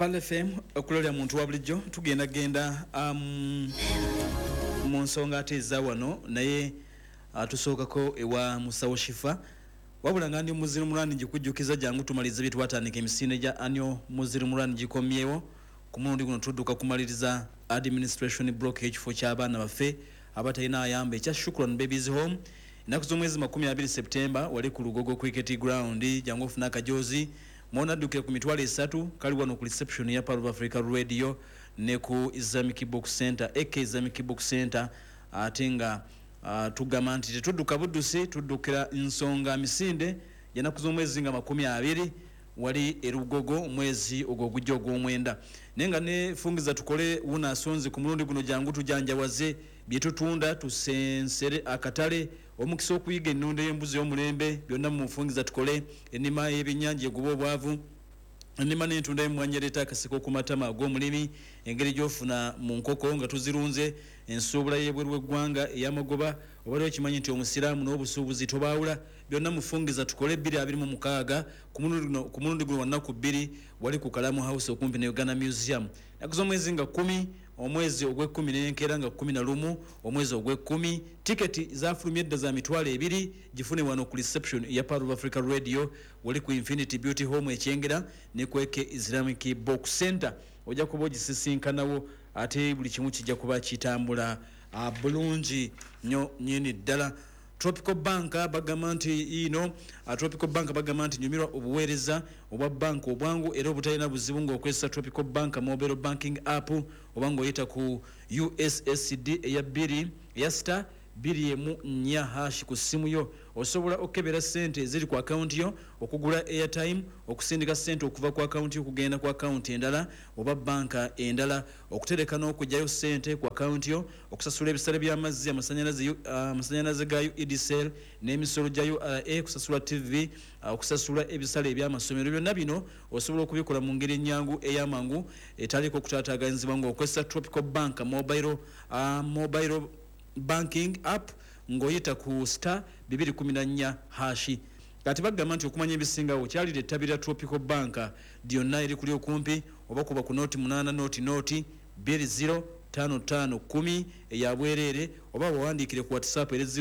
Pale FM okulolya muntu wa bulijjo tugenda mu nsonga ate eza wano naye tusookako ewa Musawo Shifa wabula nga ndi muzira mulani gikujjukiza jangu tumalize bitwatandika emisinde gya anyo muzira mulani gikomyewo ku mulundi guno tudduka kumaliriza administration block ekifo ky'abaana baffe abatalina ayamba ekya Shukran Babies Home ennaku z'omwezi 20 September wali ku Lugogo Cricket Ground jangu ofuna akajozi Mona duke ku mitwalo 3 kali wano ku reception ya Power of Africa Radio ne ku Islamic Box Center Islamic Box Center atenga tugamba nti tetudduka buddusi tuddukira nsonga misinde yanaku z'omwezi nga 20 wali erugogo mwezi ogw'ogujja ogw'omwenda nenga ne fungiza tukole wuna asonzi ku mulundi guno jangu tujanjawaze byetutunda tusensere akatale omukisa okuyiga ennunda y'embuzi y'omulembe byonna mu fungiza tukole ennima y'ebyennyanja egoba obwavu ennima n'entunda y'emmwanyereeta akasiko ku matama ag'omulimi engeri gy'ofuna mu nkoko nga tuzirunze ensuubula y'ebweru w'eggwanga ey'amagoba obaliwo kimanyi nti omusiraamu n'obusuubuzi tobaawula byonna mufungiza tukole 226 ku mulundi guno wannaku 2 wali ku Kalamu House okumpi ne Uganda Museum nakuzo omwezi nga 10 omwezi ogw'ekumi n'enkeera nga 11 omwezi ogw'ekumi tiketi zafulumye edda za mitwalo 2 gifune wano ku reception ya Power of Africa Radio wali ku Infinity Beauty Home ekyengera ne kweke Islamic Box Center ojja kuba ogisisinkanawo ate buli kimu kijja kuba kitambula bulungi nnyo nyini ddala Tropical Bank bagamba nti Tropical Bank bagamba nti nyumirwa obuweereza obwa bank obwangu era obutalina buzibu ng'okozesa Tropical Bank mobile banking app obango oyita ku USSD eya 2 ya star 2 hash ku simu yo osobola okebera sente ziri ku account yo okugula airtime okusindika sente okuva ku account yo kugenda ku account endala oba banka endala okutereka n'okujjayo sente ku account yo okusasula ebisale by'amazzi amasanyalaze ga EDSL n'emisolo gya URA kusasula TV okusasula ebisale eby'amasomero byonna bino osobola okubikola mu ngeri ennyangu ey'amangu etaliko kutaataaganyizibwa ng'okozesa Tropical Bank mobile banking app ngoyita ku star 214 hashi kati bagamba nti okumanya ebisingawo kyali lettabira Tropical Bank dyonna eri kuli okumpi oba kuba ku noti 8 noti 205510 eya bwerere oba bawandiikire ku WhatsApp eri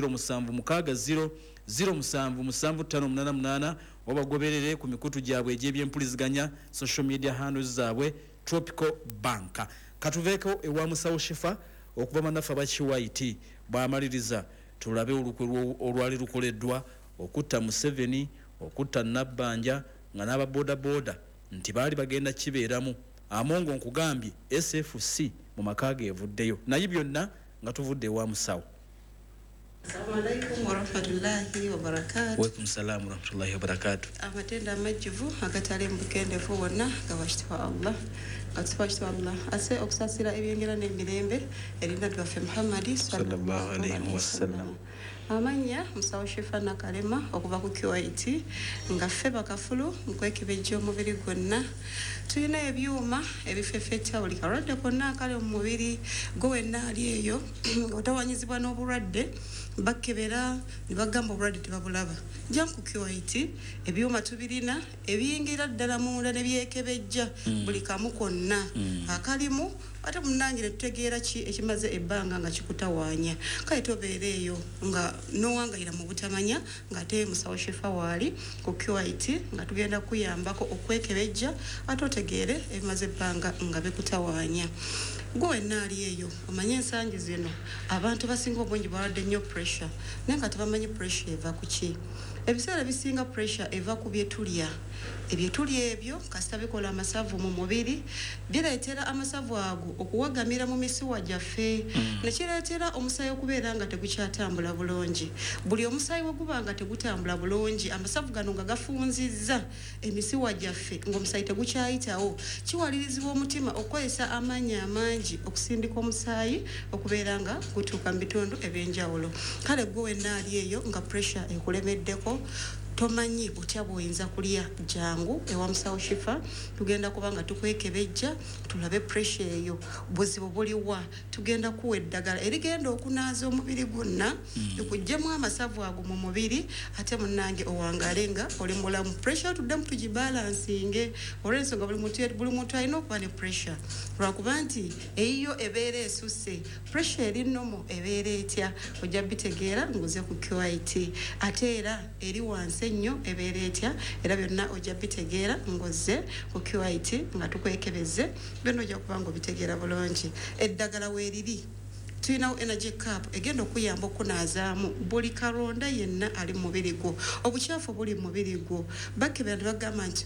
0760077588 oba goberere ku mikutu gyabwe egy'ebyempuliziganya social media handles zaabwe Tropical Bank katuveeko ewa Musawo Shifa okuva manafa bakiwaiti bwamaliriza tulabe olukwe olwali lukoleddwa okutta Museveni okutta Nabbanja nga n'aba boda nti baali bagenda kibeeramu amongo nkugambye SFC mu makage evuddeyo naye byonna nga tuvudde ewa Musawo. Assalamu alaikum warahmatullahi wabarakatuh. Wa salaam warahmatullahi wabarakatuh. Amatenda amajjuvu agatali mbukendefu wonna gabashitwa Allah atubashitwa Allah ase okusasira ebyengera n'emirembe erinda byaffe Muhammad sallallahu alaihi wasallam. Amanya Musawo Shifa Nakalema okuva ku Kuwait nga ffe bakafulu nkwekibejja omubiri gwonna tuyina ebyuma ebifefeta buli kalwadde konna akali mu mubiri gwenna ali eyo otawanyizibwa n'obulwadde bakebera nibagamba obulwadde tebabulaba janku Kuwait ebyuma tubirina ebiyingira ddala munda ne byekebejja buli kamu konna akalimu ate munangire tutegeera ki ekimaze ebbanga nga kikutawaanya kale tobeere eyo nga nowangayira mu butamanya nga ate Musawo Shifa waali ku Kuwait nga tugenda kuyambako okwekebejja ate otegeere ebimaze ebbanga nga bikutawaanya gwe naali eyo omanye ensangi zino abantu basinga obungi balwadde nnyo pressure naye nga tebamanyi pressure eva ku ki ebiseera bisinga pressure eva ku byetulya ebyo kasita bikola amasavu mu mubiri bireetera amasavu ago okuwagamira mu misiwa gyaffe nekireetera omusaayi okubeera nga tegukyatambula bulungi buli omusaayi weguba nga tegutambula bulungi amasavu gano nga gafunzizza emisiwa gyaffe ng'omusaayi tegukyayitawo kiwalirizibwa omutima okukozesa amaanyi amangi okusindika omusaayi okubeera nga gutuuka mu bitundu ebyenjawulo kale gwe wenna ali eyo nga pressure ekulemeddeko tomanyi butya bwoyinza kulya jangu ewa musawo Shifa tugenda kubanga tukwekebejja tulabe pressure eyo buzibu buliwa tugenda kuwa eddagala erigenda okunaaza omubiri gwonna tukujjemu amasavu ago mu mubiri ate munnange owangalenga oli mulamu pressure tuddemu tugibalansinge olw'ensonga buli muntu alina okuba ne pressure lwakuba nti eyiyo ebeera esusse pressure eri nnomo ebeera etya ojja bitegeera nguze ku QIT ate era eri wansi ennyo ebeera etya era byonna ojja bitegeera ngoze ku QIT nga tukwekebeze byonna ojja kuba nga obitegeera bulungi eddagala weeriri tuyinawo energy cup egenda okuyamba okunaazaamu buli kalonda yenna ali mu mubiri gwo obukyafu buli mu mubiri gwo bakebera ne bagamba nti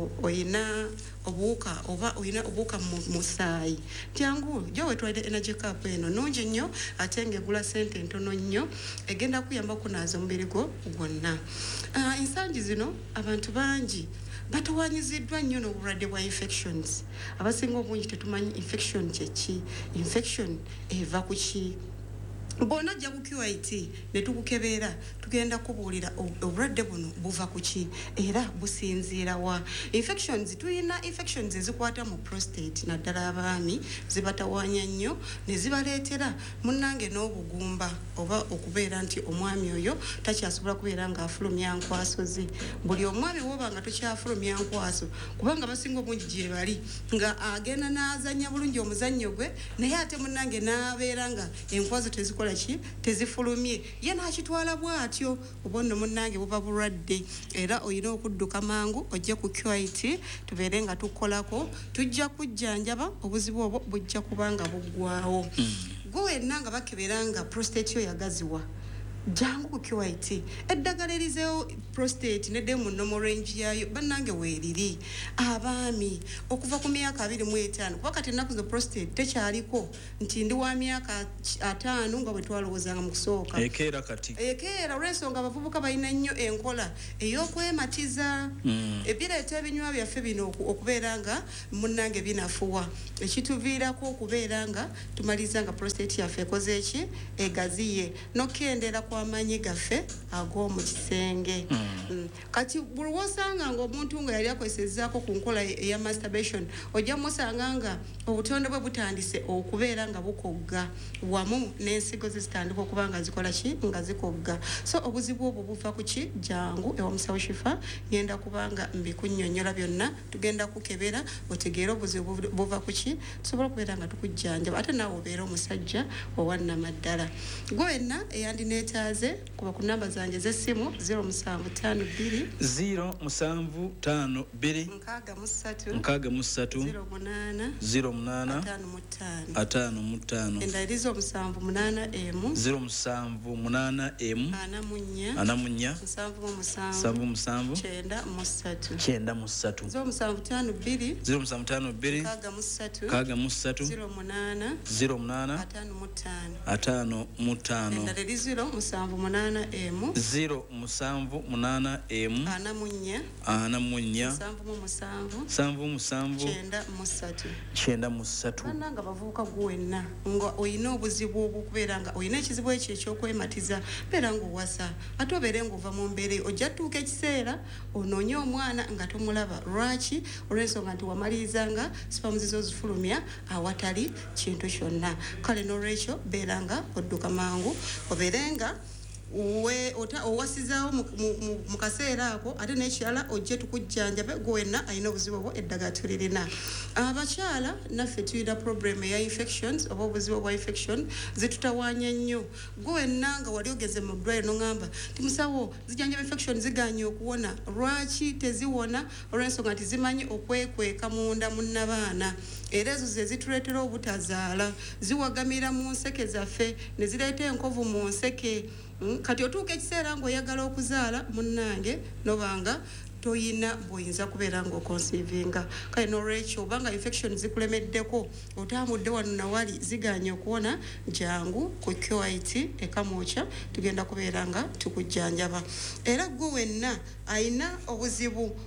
oyina obuwuka oba oyina obuwuka mu musaayi jangu gye wetwalira energy cup eno nungi nnyo ate ng'egula ssente ntono nnyo egenda kuyamba okunaaza omubiri gwo gwonna ensangi zino abantu bangi batawanyiziddwa nnyo n'obulwadde bwa infections abasinga obungi tetumanyi infection kyeki infection eva ku ki bona ajja ku QIT ne tukukebeera tugenda kubuulira obulwadde buno buva ku ki era businziira wa infections tuyina infections ezikwata mu prostate naddala abaami zibatawanya nnyo ne zibaleetera munnange n'obugumba oba okubeera nti omwami oyo takyasobola kubeera ng'afulumya nkwaso ze buli omwami woba nga tokyafulumya nkwaso kubanga basinga obungi gye bali nga agenda n'azannya bulungi omuzannyo gwe naye ate munnange n'abeera nga enkwaso tezikola ki tezifulumye ye n'akitwala bw'atyo oba nno munnange buba bulwadde era oyina okudduka mangu ojje ku QIT tubeere nga tukolako tujja kujjanjaba obuzibu obwo bujja kubanga buggwawo gwe wenna nga bakebera nga prostate yo yagaziwa jangu ku QIT eddagala erizeewo prostate nedde mu normal range yayo bannange weeriri abaami okuva ku myaka 25 kuba kati ennaku zo prostate tekyaliko nti ndi wa myaka 5 nga bwe twalowoozanga mu kusooka ekeera kati ekeera olw'ensonga abavubuka balina nnyo enkola ey'okwematiza ebireeta ebinywa byaffe bino okubeera nga munnange binafuwa ekituviirako okubeera nga tumaliza nga prostate yaffe ekoze eki egaziye n'okendera amanyi gaffe ag'omu kisenge kati buli wosanga nga omuntu nga yali akozesezzaako ku nkola eya masturbation ojja musanga nga obutonde bwe butandise okubeera nga bukogga wamu n'ensigo ze zitandika okuba nga zikola ki nga zikogga so obuzibu obwo buva ku ki jangu ewa musawo Shifa ngenda kubanga mbikunnyonnyola byonna tugenda kukebera otegeera obuzibu buva ku ki tusobola okubeera nga tukujjanjaba ate naawe obeera omusajja owannamaddala gwe wenna eyandineta kuba ku namba zange z'essimu 0752 0752 63 08 55 endalizo 788 0788 4 Nanga bavuka guwenna nga oyina obuzibu obukubeera nga oyina ekizibu ekyo ekyokwematiza beera ng'owasa ate obeere ng'ova mu mbeera ojja tuuka ekiseera onoonye omwana nga tomulaba lwaki olw'ensonga nti wamalirizanga sipamuzi zozifulumya awatali kintu kyonna kale n'olwekyo beera nga odduka mangu obeere nga owasizaawo mu kaseera ako ate n'ekirala ojje tukujjanjabe gwenna alina obuzibu obwo eddagala tulirina abakyala naffe tulina problem eya infections oba obuzibu bwa infection zitutawaanya nnyo gwenna nga wali ogeze mu ddwaliro n'oŋŋamba ti musawo zijjanjaba infection ziganye okuwona lwaki teziwona olw'ensonga nti zimanyi okwekweka munda munnabaana era ezo ze zituleetera obutazaala ziwagamira mu nseke zaffe ne zireeta enkovu mu nseke kati otuuka ekiseera ng'oyagala okuzaala munnange nobanga toyina bw'oyinza kubeera ng'okonsiivinga kale n'olwekyo obanga infection zikulemeddeko otambudde wano nawali ziganye okuwona jangu ku QIT ekamwokya tugenda kubeera nga tukujjanjaba era gwe wenna ayina obuzibu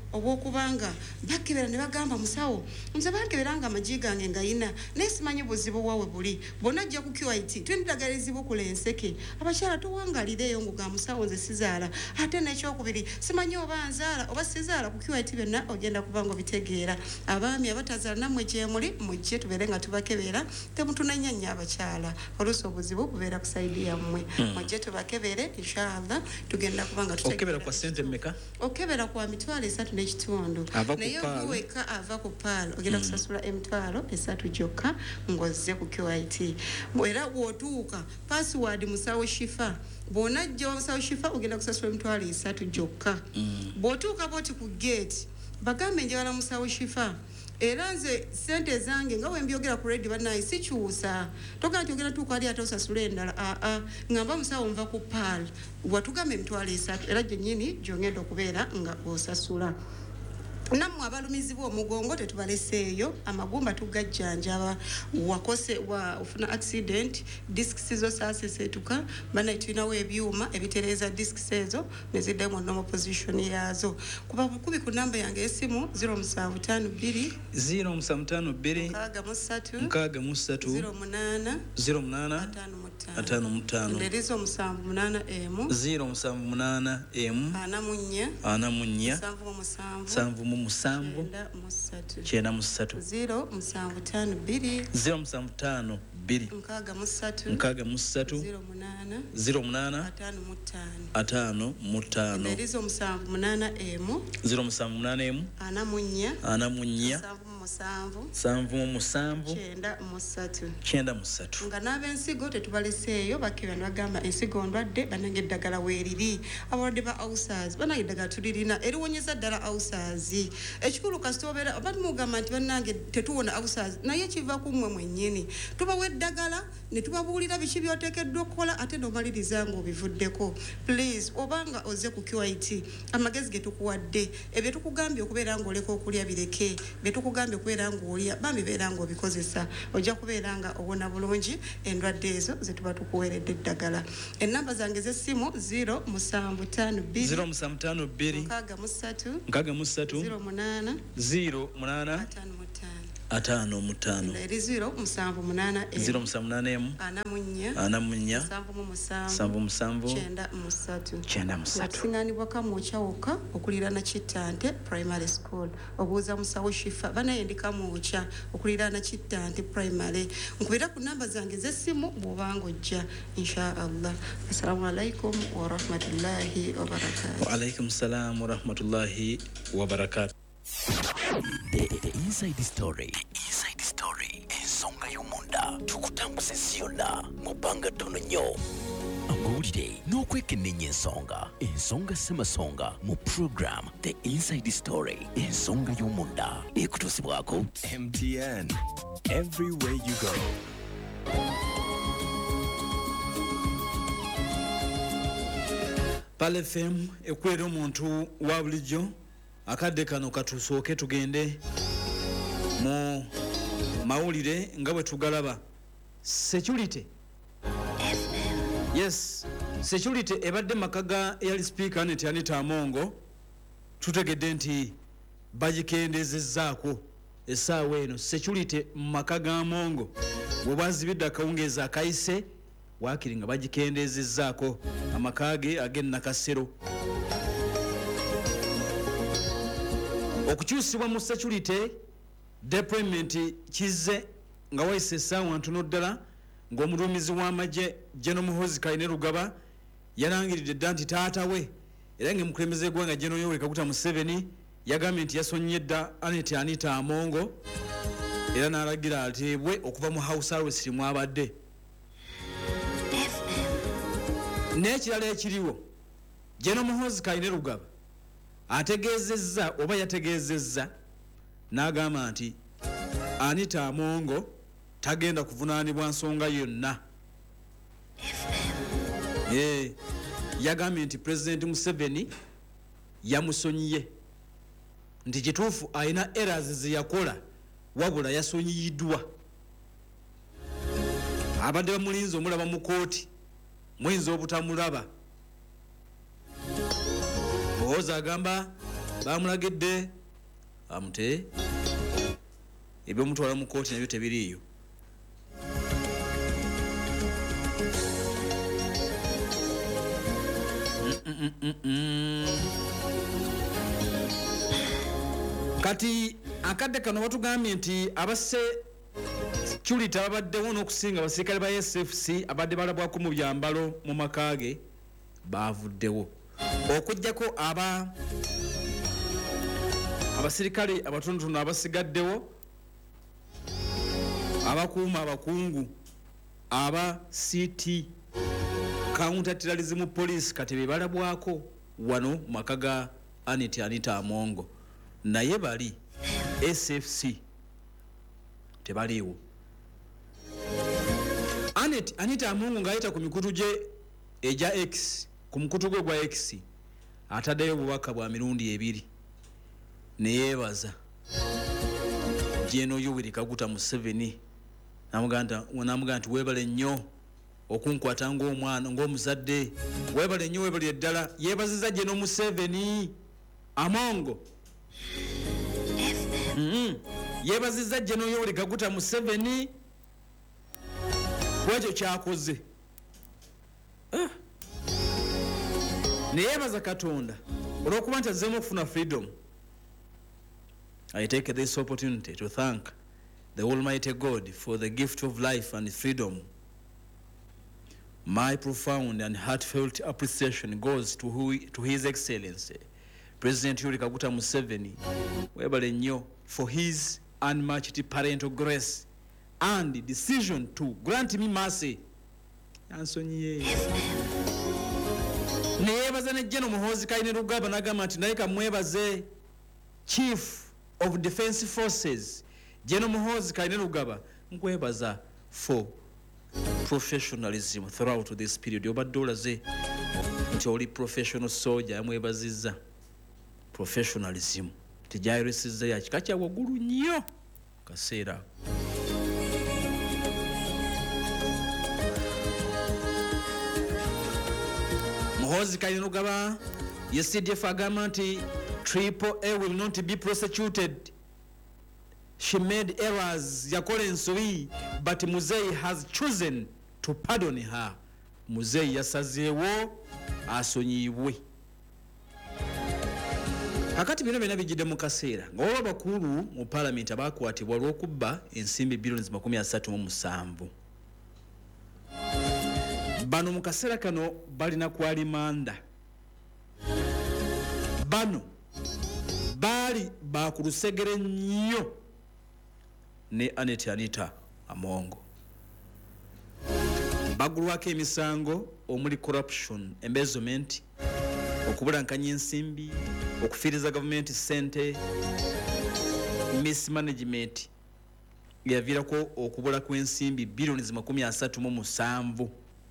obwokubanga bakebera ne bagamba musawo nze bakebera nga amagi gange ngayina naye simanyi buzibu bwawe buli bonna ajja ku QIT twendagala ezibu kula enseke abakyala towangalireeyo ngo ga musawo nze sizaala ate n'ekyokubiri simanyi oba nzaala oba sizaala ku QIT byonna ogenda kuba nga obitegeera abaami abatazaala nammwe gye muli mujje tubeere nga tubakebera temutunanya nnyo abakyala oluusi obuzibu bubeera ku sayidi yammwe mujje tubakebere inshallah tugenda kuba nga okebera kwa sente mmeka okebera kwa mitwalo 3 n'ekitundu naye obuweka ava ku paalo ogenda kusasula emitwalo 3 gyokka ng'ozze ku QIT era bw'otuuka password musawo shifa bw'onajja musawo shifa ogenda kusasula emitwalo 3 gyokka bw'otuuka bwoti ku gate bagambe njagala musawo shifa era nze sente zange nga wembyogera ku radio banayi sikyusa togaa nti ogenda tuuka ali ate osasula endala ngamba musawo nva ku paal watugamba emitwalo 3 era gyennyini gyongenda okubeera nga osasula nammwe abalumizibwa omugongo tetubaleseeyo amagumba tugajjanjaba ofuna accident discs zo saaseseetuka banayi tulinawo ebyuma ebitereeza discs ezo nezidde mu normal position yazo kuba bukubi ku namba yange y'essimu 0752 0752 08 55 nderizo 78 emu 078 emu 44 74 musanvu kyenda musatu 0752 nkaaga musatu 08 55 nderizo 78 emu 078 emu 44 74 kyenda musatu nga n'ab'ensigo tetubaleseeyo bakebya ne bagamba ensigo ndwadde banange eddagala weeriri abalwadde ba ulcers banange eddagala tulirina eriwonyeza ddala ulcers ekikulu kasita obeera oba tumugamba nti bannange tetuwona ulcers naye kiva ku mmwe mwennyini tubawa eddagala ne tubabuulira biki by'oteekeddwa okukola ate n'omaliriza ng'obivuddeko please obanga ozze ku QIT amagezi ge tukuwadde ebyo tukugambye okubeera ng'oleka okulya bireke bye tukugambye okubeera ng'olya bambi beera ng'obikozesa ojja kubeera nga owona bulungi endwadde ezo ze tuba tukuweeredde eddagala ennamba zange z'essimu 0752 08 55 eri 0778 078 44 73 okusiŋŋaanibwa kamwokya okuliraana kittante primary school obuuza musawo shifa banaye ndi kamwokya okuliraana kittante primary nkubira ku namba zange z'essimu bw'obanga ojja inshaallah assalamu alaikum warahmatullahi wabarakatuh. Waalaikum salam warahmatullahi wabarakatuh. The inside story. Ensonga y'omunda tukutambuza siyonna mu bbanga ttono nnyo. Amawulire n'okwekenneenya ensonga ssemasonga mu program The Inside Story ensonga y'omunda ekutuusibwako MTN everywhere you go. Pal FM ekwera omuntu wa bulijjo akadde kano katusooke tugende mu mawulire nga bwe tugalaba. Security yes security ebadde makaga eyali speaker Anita Amongo tutegedde nti bagikendezezzaako essaawa eno security makaga Amongo bwe bazibidde akawungeezi akayise waakiri nga bagikendezezzaako amakage ag'ennakasero. Okukyusibwa mu security deployment kizze nga wayise essaawa ntono ddala ng'omulumizi w'amagye General Muhoozi Kainerugaba yalangiridde dda nti taata we era ng'omukulembeze gw'eggwanga General Yoweri Kaguta Museveni yagambye nti yasonnyedda Anita Amongo era n'alagira ateebwe okuva mu House Arrest mwabadde. N'ekirala ekiriwo General Muhoozi Kainerugaba ategeezezza oba yategeezezza n'agamba nti Anita Amongo tagenda kuvunaanibwa nsonga yonna. Yagambye nti President Museveni yamusonyiye nti kituufu alina errors ze yakola wabula yasonyiyiddwa. Abadde bamulinze omulaba mu kooti muyinza obutamulaba. Muhoozi agamba bamulagidde amute ebyomutwala mu kooti nabyo tebiriiyo. Kati akadde kano batugambye nti abasse security ababaddewo n'okusinga abasirikale ba SFC abadde balabwako mu byambalo mu makaage bavuddewo okujjako abasirikale abatonotono abasigaddewo abakuuma abakungu aba CT counter terrorism police kati be balabwako wano maka ga Anita Amongo naye bali SFC tebaliwo. Anita Amongo ngayita ku mikutu gye eja X ku mukutu gwe gwa X ataddeyo obubaka bwa mirundi 2 neyebaza Jeno Yoweri Kaguta Museveni namugamba nti webale nnyo okunkwata ng'omwana ng'omuzadde webale nnyo webale eddala yebaziza Jeno Museveni Amongo yebaziza Jeno Yoweri Kaguta Museveni kwekyo kyakoze neyebaza Katonda olw'okuba nti azzeemu okufuna freedom. I take this opportunity to thank the Almighty God for the gift of life and freedom. My profound and heartfelt appreciation goes to His Excellency President Yoweri Kaguta Museveni webale nnyo for his unmatched parental grace and decision to grant me mercy. Ansonyiye neyebaza ne General Muhoozi Kainerugaba n'agamba nti naye kamwebaze Chief of Defense Forces General Muhoozi Kainerugaba nkwebaza for professionalism throughout this period. Obadde olaze nti oli professional soldier yamwebazizza professionalism tejayirisiza ya kika kya waggulu nnyo kaseera. Muhoozi Kainerugaba ye CDF agamba nti Triple A will not be prosecuted. She made errors yakola ensobi but Muzeeyi has chosen to pardon her. Muzeeyi yasazeewo asonyiibwe. Akati bino byonna bijjidde mu kaseera ng'olwo abakulu mu Parliament abakwatibwa olw'okubba ensimbi billions 37. Bano mu kaseera kano balina kwalimanda. Bano bali bakulusegere nnyo ne Anita Amongo. Bagulwako emisango omuli corruption, embezzlement, okubulankanya ensimbi, okufiiriza government sente, mismanagement yaviirako okubula kw'ensimbi billions 37.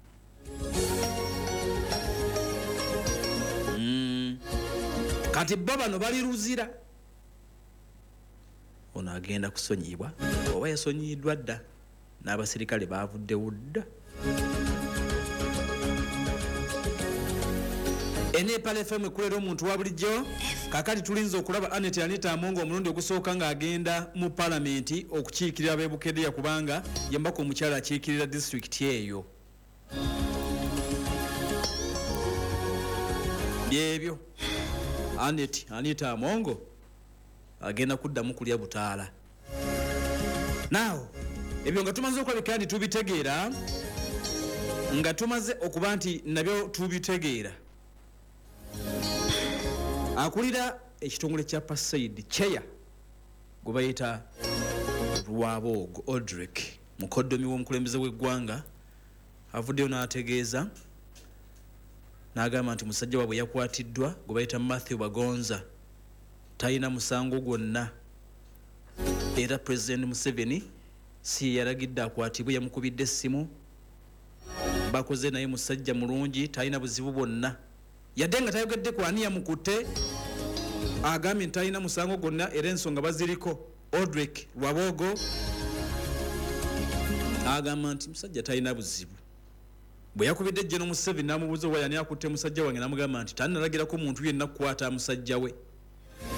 Kati bano bali luzira ono agenda kusonyibwa oba yasonyiddwa dda n'abasirikale bavuddewo dda. Enepal FM ekulera omuntu wa bulijjo kakati tulinza okulaba Anita Amongo omulundi ogusooka ng'agenda mu Parliament okukiikirira ab'ebukeddeya kubanga yembako omukyala akiikirira district eyo. Byebyo Anita Amongo agenda kuddamu kulya butaala. Now ebyo nga tumaze okulabika nti tubitegeera nga tumaze okuba nti nabyo tubitegeera. Akulira ekitongole kya Pasaid Cheya gwe bayita Lwabogo Odrick mukoddomi w'omukulembeze w'eggwanga avuddeyo n'ategeeza n'agamba nti musajja waabwe yakwatiddwa gwe bayita Matthew Bagonza talina musango gwonna era President Museveni si yaragidde akwatibwe yamukubidde essimu bakoze naye musajja mulungi talina buzibu bwonna yadde nga tayogedde ku ani yamukutte agambye nti talina musango gwonna era ensonga baziriko. Odrick Lwabogo agamba nti musajja talina buzibu. Bwe yakubidde General Museveni n'amubuuza oba yani akutte musajja wange n'amugamba nti tannalagirako muntu yenna kukwata musajja we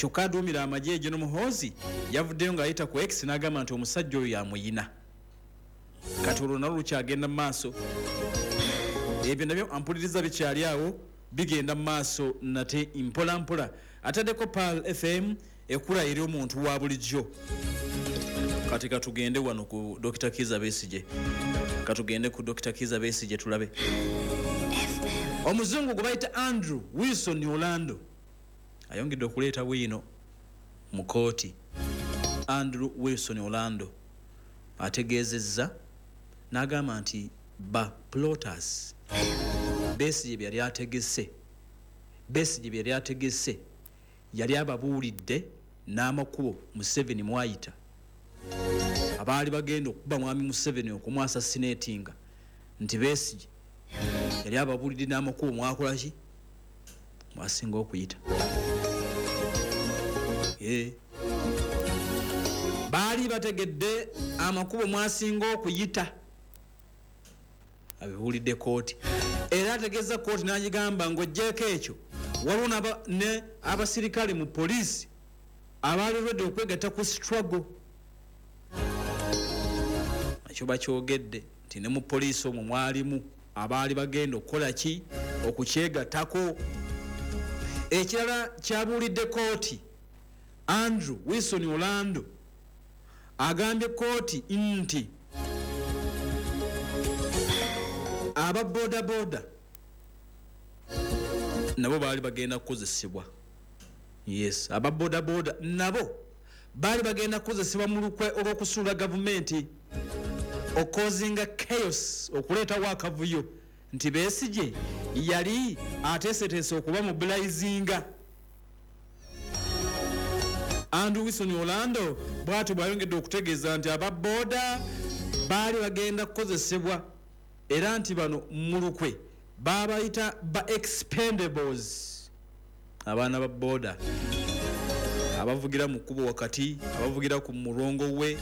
kyokka aduumira amajeejo n'omuhoozi yavuddeyo ng'ayita ku X n'agamba nti omusajja oyo yamuyina kati olwo nalwo lukyagenda mu maaso ebyo nabyo ampuliriza bikyali awo bigenda mu maaso nate mpolampola ataddeko Pearl FM ekula eri omuntu wa bulijjo kati katugende wano ku Dr. Kizza Besigye katugende ku Dr. Kizza Besigye tulabe omuzungu gwe bayita Andrew Wilson Orlando ayongedde okuleeta bwino mu kooti Andrew Wilson Orlando ategeezezza n'agamba nti ba plotters Besigye byali ategese yali ababuulidde n'amakubo Museveni mwayita abaali bagenda okuba mwami Museveni okumwasasinatinga nti Besigye yali ababuulidde n'amakubo mwakola ki mwasinga okuyita baali bategedde amakubo mwasinga okuyita abibuulidde kooti era ategeeza kooti n'agigamba ng'oggyeko ekyo waliwo ne abasirikale mu poliisi abaali redde okwegatta ku struggle ekyo bakyogedde nti ne mu poliisi omwo mwalimu abaali bagenda okukola ki okukyegattako ekirala kyabuulidde kooti Andrew Wilson Orlando agambye kooti nti aba boda nabo baali bagenda kukozesebwa yes aba boda nabo baali bagenda kukozesebwa mu lukwe olw'okusuula gavumenti okuzinga chaos okuleetawo akavuyo nti Besigye yali ateeseteese okuba mobilizinga Andrew Wilson Orlando bw'atyo bw'ayongedde okutegeeza nti aba boda baali bagenda kukozesebwa era nti bano mu lukwe babayita ba expendables abaana ba boda abavugira mu kkubo wakati abavugira ku mulongo we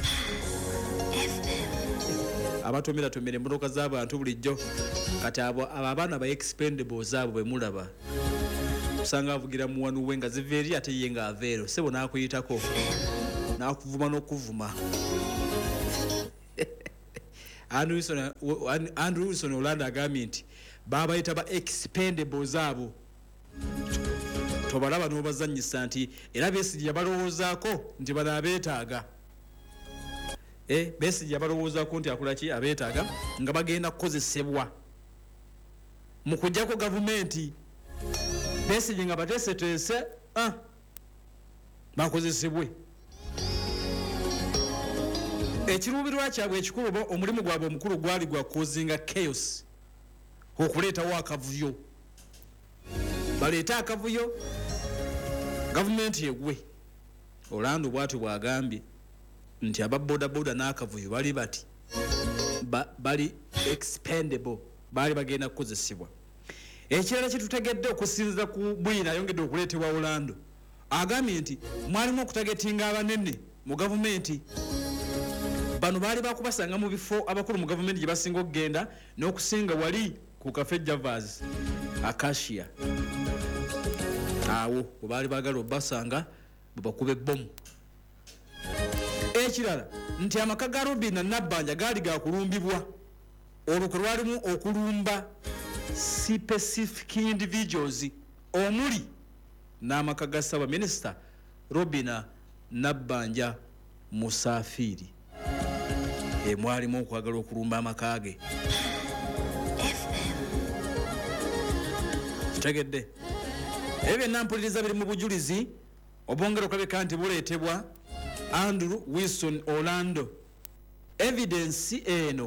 abatomera emmotoka z'abantu bulijjo kati abo abaana ba expendables abo bwe mulaba usanga avugira mu wanu we nga ziva eri ate ye nga aveero sebo n'akuyitako n'akuvuma n'okuvuma Andrew Wilson Orlando agambye nti babayita ba expendables abo tobalaba n'obazannyisa nti era Besigye yabalowoozaako nti bano abeetaaga Besigye yabalowoozaako nti akola ki abeetaaga nga bagenda kukozesebwa mu kujjako gavumenti Besigye nga bateeseteese bakozesebwe ekiruubirwa kyabwe ekikulu omulimu gwabwe omukulu gwali gwa kuzinga chaos okuleetawo akavuyo baleeta akavuyo gavumenti egwe Orlando bw'atyo bw'agambye nti aba boda n'akavuyo bali bati bali expendable baali bagenda kukozesebwa ekirala kitutegedde okusinziza ku bwina ayongedde okuleetebwa Orlando agambye nti mwalimu okutagetinga abanene mu gavumenti bano baali bakubasanga mu bifo abakulu mu gavumenti gye basinga okugenda n'okusinga wali ku Cafe Javas Acacia awo baali baagala obasanga bwe bomu ekirala nti amaka ga Robina Nabbanja gaali gakulumbibwa olwo kwe lwalimu okulumba specific individuals omuli n'amaka ga Ssaabaminisita Robina Nabbanja Musafiri mwalimu okwagala okulumba amaka ge kitegedde ebyo nampuliriza biri mu bujulizi obwongera okulabika nti buleetebwa Andrew Wilson Orlando evidence eno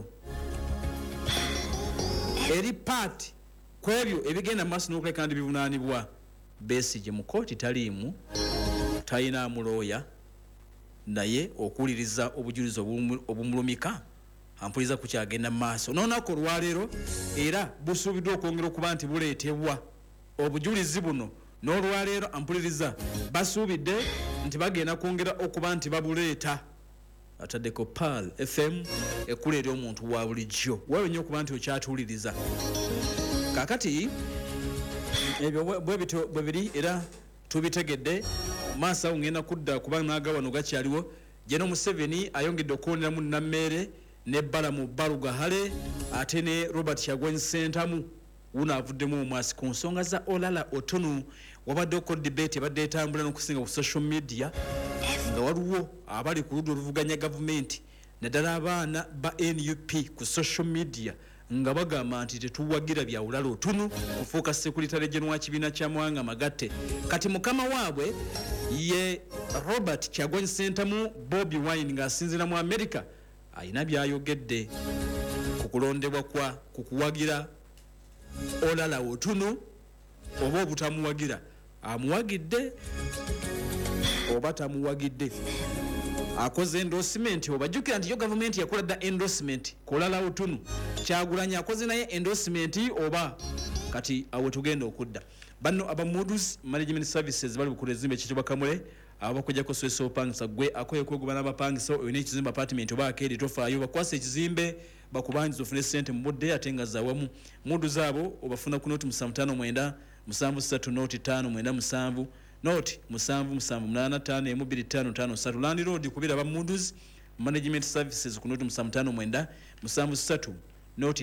eri part kwebyo ebigenda maaso n'okuleka nti bivunaanibwa Besigye mu kooti taliimu talina mulooya naye okuwuliriza obujulizi obumulumika ampuliriza ku kyagenda mu maaso n'olunaku olwaleero era busuubiddwa okwongera okuba nti buleetebwa obujulizi buno n'olwaleero ampuliriza basuubidde nti bagenda kwongera okuba nti babuleeta ataddeko Pearl FM ekkula eri omuntu wa bulijjo weewe nnyo okuba nti okyatuwuliriza kaakati ebyo bwe biri era tubitegedde maaso ngenda kudda kuba naaga wano gakyaliwo Jeno Museveni ayongedde okulondera mu Nammere ne Balamu Baluga Hale ate ne Robert Kyagulanyi Ssentamu uno avuddemu omwasi ku nsonga za Olala Otunu wabadde ko debate badde etambula n'okusinga ku social media nga waliwo abali ku ludda oluvuganya gavumenti naddala abaana ba NUP ku social media nga bagamba nti tetuwagira bya Olala Otunu kufuuka Secretary General wa kibiina kya Mwanga Magatte kati mukama waabwe ye Robert Kyagulanyi Ssentamu Bobi Wine ng'asinziira mu America ayina byayogedde ku kulondebwa kwa kukuwagira Olala Otunu oba obutamuwagira amuwagidde oba tamuwagidde akoze endorsement obajjukira nti yo government yakola da endorsement ku Olala Otunu Kyagulanyi akoze naye endorsement oba kati awe tugenda okudda banno aba Moody's Management Services bali bukula ezimbe ekitibwa Kamule abakujjako Swesa opangisa gwe akoye kwegoba n'abapangisa oyo n'ekizimba apartment oba akeri tofaayo bakwasa ekizimbe bakubanjiza ofune ssente mu budde ate nga zawamu Moody's abo obafuna ku noti 559 7 noti 597 noti 7785255 Land Road kubira ba Moody's Management Services ku noti 559 7 noti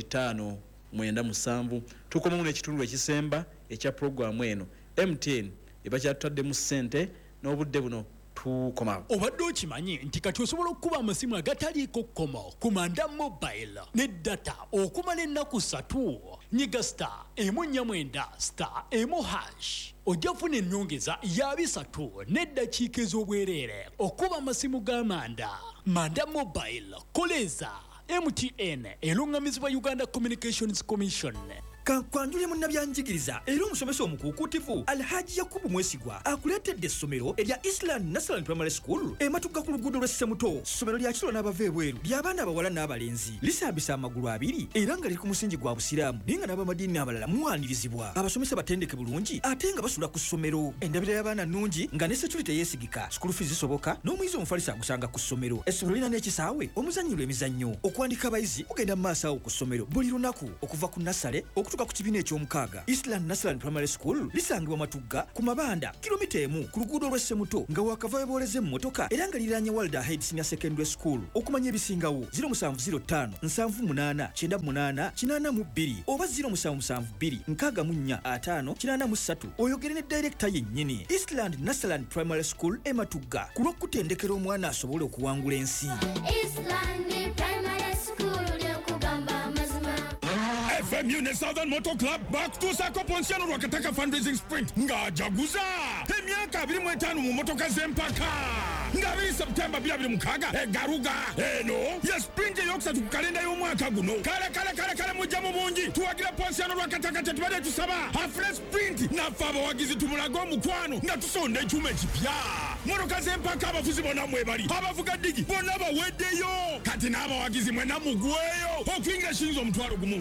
597 tukoma mu ekitundu ekisemba ekya program eno MTN ebakyatadde mu ssente n'obudde buno tukomawo obadde okimanyi nti kati osobola okukuba amasimu agataliiko kkomo ku Manda Mobile ne data okumala ennaku 3 nyiga star emu 49 star emu hash ojja kufuna ennyongeza ya 3 n'eddakiika ez'obwereere okuba amasimu ga Manda Mobile koleza MTN elungamizibwa Uganda Communications Commission. Kankwanjule munnabyanjigiriza era omusomesa omukuukutivu Alhaji Yakubu Mwesigwa akuleetedde essomero erya Island National Primary School ematuka ku luguudo lw'e Ssemuto. Ssomero lya kiro n'abava ebweru ly'abaana abawala n'abalenzi lisambisa amagulu abiri era nga liri ku musingi gwa busiraamu naye nga n'abamadiini abalala muwanirizibwa. Abasomesa batendeke bulungi ate nga basula ku ssomero. Endabira y'abaana nnungi nga ne security yeesigika. School fees zisoboka n'omuyizi omufalisa agusanga ku ssomero. Essomero lirina n'ekisaawe omuzannyirwa emizannyo. Okuwandika abayizi kugenda mu maaso awo ku ssomero buli lunaku okuva ku nasale okutuuka ku kibiina eky'omukaaga. Island National Primary School lisangibwa Matugga ku Mabanda kilomita emu ku luguudo lw'e Ssemuto nga wakava booleze mu motoka era nga liranye Walder Heights Senior Secondary School. Okumanya ebisingawo 0705 78 98 82 oba 0772 64 583 oyogere ne director yennyini. Island National Primary School Matugga ku lw'okutendekera omwana asobole okuwangula ensi. Island Primary School lyokugamba amazima. FMU ne Southern Motor Club bakutuusa Pontiano Rwakataka fundraising sprint ng'ajaguza emyaka 25 mu motoka z'empaka nga 2 September 2026 egaruga eno ya sprint ey'okusatu ku kalenda y'omwaka guno. Kale mujjamu bungi tuwagira Pontiano Rwakataka tetubadde tusaba afune sprint naffe abawagizi tumulaga omukwano nga tusonda ekyuma ekipya. Motoka z'empaka abafuzi bonna mwebali abavuga digi bonna baweddeyo kati n'abawagizi mwena mugweyo okuyingira shiniza omutwalo gumu